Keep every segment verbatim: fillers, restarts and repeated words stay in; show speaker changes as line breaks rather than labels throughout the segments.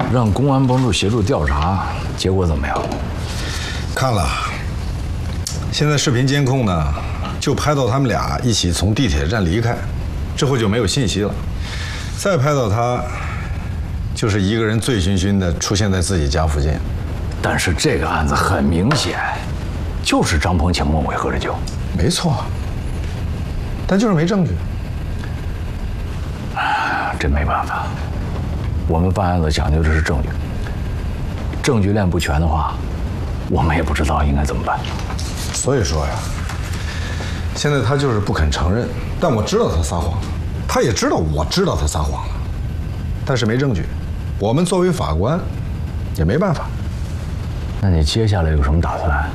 让公安帮助协助调查，结果怎么样？
看了。现在视频监控呢，就拍到他们俩一起从地铁站离开，之后就没有信息了。再拍到他，就是一个人醉醺醺的出现在自己家附近。
但是这个案子很明显，就是张鹏请孟伟喝着酒。
没错。但就是没证据。
这没办法，我们办案子讲究的是证据，证据链不全的话，我们也不知道应该怎么办。
所以说呀，现在他就是不肯承认，但我知道他撒谎了，他也知道我知道他撒谎了，但是没证据，我们作为法官也没办法。
那你接下来有什么打算？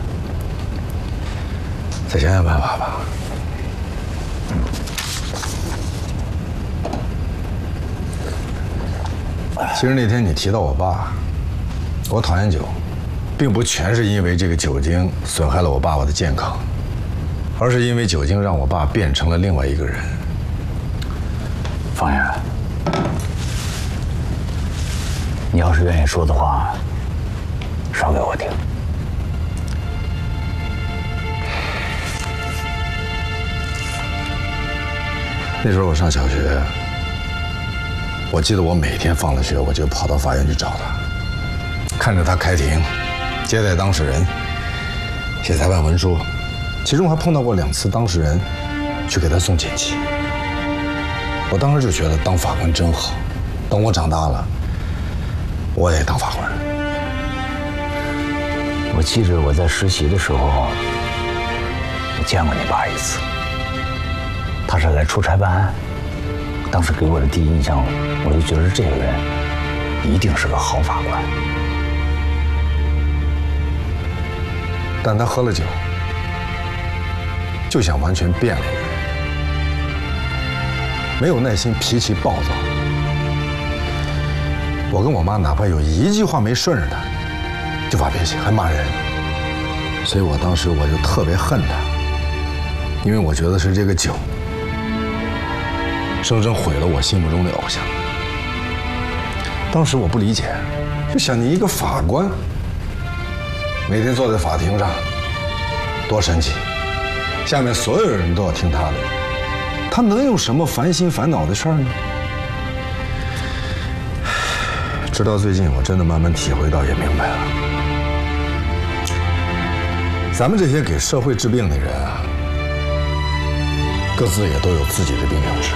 再想想办法吧。其实那天你提到我爸，我讨厌酒，并不全是因为这个酒精损害了我爸爸的健康，而是因为酒精让我爸变成了另外一个人。
方圆，你要是愿意说的话，说给我听。
那时候我上小学，我记得我每天放了学，我就跑到法院去找他，看着他开庭，接待当事人，写裁判文书，其中还碰到过两次当事人去给他送锦旗。我当时就觉得当法官真好，等我长大了，我也当法官。
我记着我在实习的时候，我见过你爸一次。他是来出差办案，当时给我的第一印象，我就觉得这个人一定是个好法官。
但他喝了酒，就想完全变了一个人，没有耐心，脾气暴躁。我跟我妈哪怕有一句话没顺着他，就发脾气，还骂人。所以我当时我就特别恨他，因为我觉得是这个酒生生毁了我心目中的偶像。当时我不理解，就想你一个法官，每天坐在法庭上，多神奇，下面所有人都要听他的，他能有什么烦心烦恼的事儿呢？直到最近，我真的慢慢体会到，也明白了，咱们这些给社会治病的人啊，各自也都有自己的病要治。